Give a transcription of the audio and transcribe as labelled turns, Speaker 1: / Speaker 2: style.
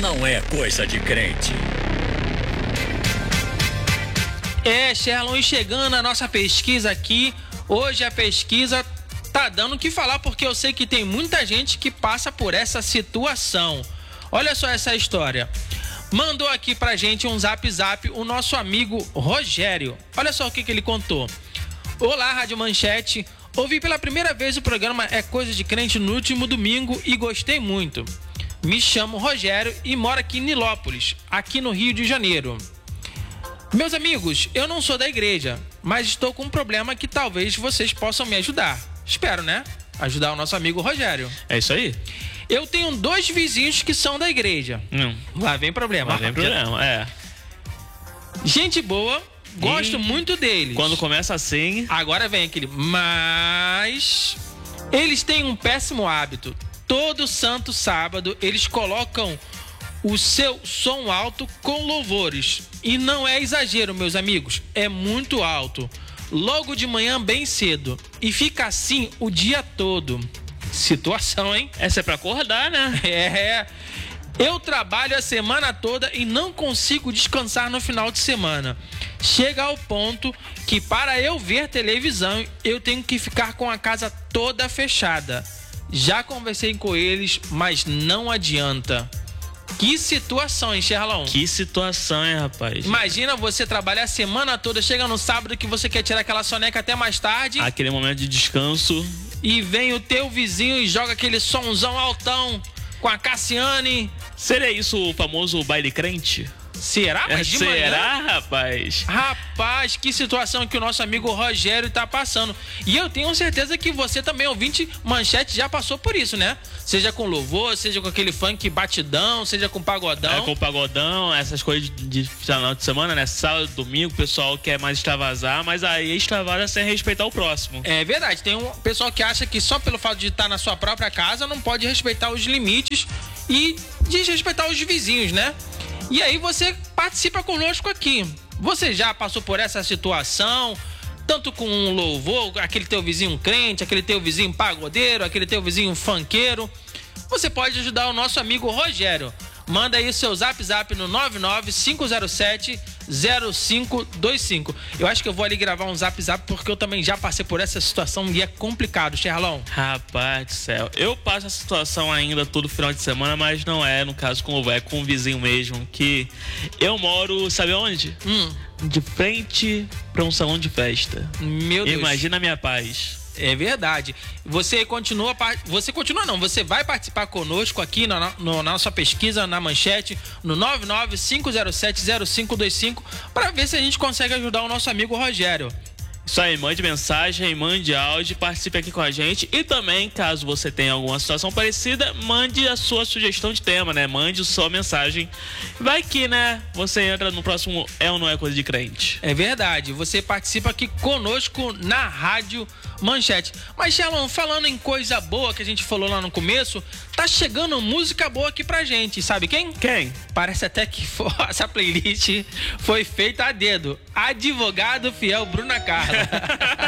Speaker 1: não é coisa de crente.
Speaker 2: Sherlon, e chegando a nossa pesquisa aqui, hoje a pesquisa tá dando o que falar, porque eu sei que tem muita gente que passa por essa situação. Olha só essa história. Mandou aqui pra gente um zap o nosso amigo Rogério. Olha só o que ele contou. Olá, Rádio Manchete. Ouvi pela primeira vez o programa É Coisa de Crente no último domingo e gostei muito. Me chamo Rogério e moro aqui em Nilópolis, aqui no Rio de Janeiro. Meus amigos, eu não sou da igreja, mas estou com um problema que talvez vocês possam me ajudar. Espero, né? Ajudar o nosso amigo Rogério.
Speaker 3: É isso aí.
Speaker 2: Eu tenho 2 vizinhos que são da igreja. Lá vem problema.
Speaker 3: Lá vem problema, é.
Speaker 2: Gente boa, gosto muito deles.
Speaker 3: Quando começa assim...
Speaker 2: Agora vem aquele... Mas... eles têm um péssimo hábito. Todo santo sábado, eles colocam o seu som alto com louvores. E não é exagero, meus amigos. É muito alto. Logo de manhã, bem cedo. E fica assim o dia todo. Situação, hein?
Speaker 3: Essa é pra acordar, né?
Speaker 2: Eu trabalho a semana toda e não consigo descansar no final de semana. Chega ao ponto que para eu ver televisão, eu tenho que ficar com a casa toda fechada. Já conversei com eles, mas não adianta. Que situação, hein, Sherlon?
Speaker 3: Que situação, hein, rapaz?
Speaker 2: Imagina você trabalhar a semana toda, chega no sábado que você quer tirar aquela soneca até mais tarde.
Speaker 3: Aquele momento de descanso.
Speaker 2: E vem o teu vizinho e joga aquele sonzão altão com a Cassiane.
Speaker 3: Seria isso o famoso baile crente?
Speaker 2: Será? Mas de manhã?
Speaker 3: Será, rapaz?
Speaker 2: Rapaz, que situação que o nosso amigo Rogério tá passando. E eu tenho certeza que você também, ouvinte Manchete, já passou por isso, né? Seja com louvor, seja com aquele funk batidão, seja com pagodão.
Speaker 3: Com pagodão, essas coisas de final de semana, né? Sábado, domingo, o pessoal quer mais extravasar, mas aí extravasa sem respeitar o próximo.
Speaker 2: É verdade, tem um pessoal que acha que só pelo fato de estar na sua própria casa não pode respeitar os limites e desrespeitar os vizinhos, né? E aí você participa conosco aqui. Você já passou por essa situação, tanto com um louvor, aquele teu vizinho crente, aquele teu vizinho pagodeiro, aquele teu vizinho funkeiro? Você pode ajudar o nosso amigo Rogério. Manda aí o seu zap no 995070525. Eu acho que eu vou ali gravar um zap porque eu também já passei por essa situação e é complicado, Sherlon.
Speaker 3: Rapaz do céu, eu passo essa situação ainda todo final de semana, mas não é no caso com o é com o vizinho mesmo, que eu moro, sabe onde? De frente para um salão de festa.
Speaker 2: Meu Deus.
Speaker 3: Imagina a minha paz.
Speaker 2: É verdade. Você vai participar conosco aqui na nossa pesquisa na Manchete, no 995070525, para ver se a gente consegue ajudar o nosso amigo Rogério.
Speaker 3: Isso aí, mande mensagem, mande áudio, participe aqui com a gente. E também, caso você tenha alguma situação parecida, mande a sua sugestão de tema, né? Mande sua mensagem. Vai que, né? Você entra no próximo É ou Não É Coisa de Crente.
Speaker 2: É verdade, você participa aqui conosco na Rádio Manchete. Mas, Sherlon, falando em coisa boa que a gente falou lá no começo, tá chegando música boa aqui pra gente. Sabe quem?
Speaker 3: Quem?
Speaker 2: Parece até que essa playlist foi feita a dedo. Advogado Fiel, Bruna Carla.